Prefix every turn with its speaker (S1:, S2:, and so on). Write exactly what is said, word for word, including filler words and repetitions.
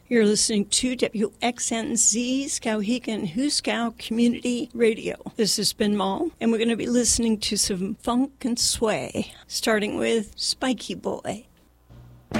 S1: You're listening to W X N Z Skowhegan Huskow Community Radio. This is Ben Mall, and we're going to be listening to some funk and sway, starting with Spiky Boy.